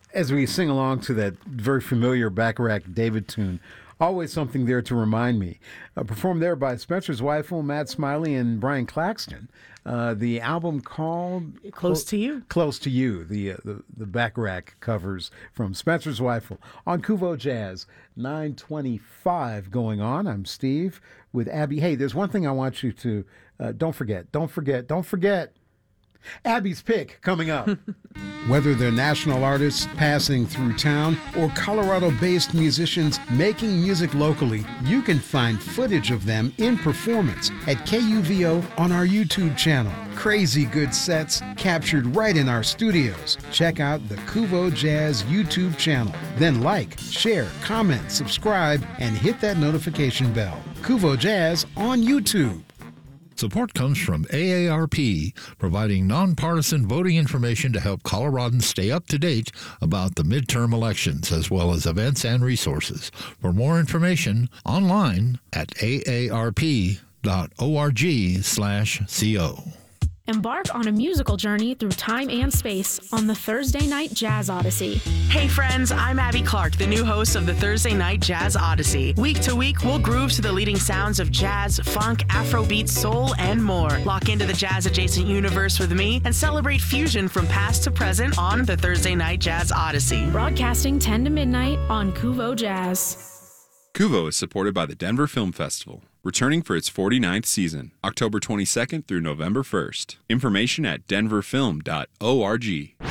As we sing along to that very familiar Bacharach David tune, always something there to remind me. Performed there by Spencer Zweifel, Matt Smiley, and Brian Claxton. The album called Close to You. Close to You, the Bacharach covers from Spencer Zweifel on Kuvo Jazz. 9:25 going on. I'm Steve with Abby. Hey, there's one thing I want you to don't forget. Abby's Pick coming up. Whether they're national artists passing through town or Colorado-based musicians making music locally, you can find footage of them in performance at KUVO on our YouTube channel. Crazy good sets captured right in our studios. Check out the Kuvo Jazz YouTube channel. Then like, share, comment, subscribe, and hit that notification bell. Kuvo Jazz on YouTube. Support comes from AARP, providing nonpartisan voting information to help Coloradans stay up to date about the midterm elections, as well as events and resources. For more information, online at aarp.org/co. Embark on a musical journey through time and space on the Thursday Night Jazz Odyssey. Hey friends, I'm Abby Clark, the new host of the Thursday Night Jazz Odyssey. Week to week, we'll groove to the leading sounds of jazz, funk, Afrobeat, soul, and more. Lock into the jazz-adjacent universe with me and celebrate fusion from past to present on the Thursday Night Jazz Odyssey. Broadcasting 10 to midnight on Kuvo Jazz. Kuvo is supported by the Denver Film Festival, returning for its 49th season, October 22nd through November 1st. Information at denverfilm.org.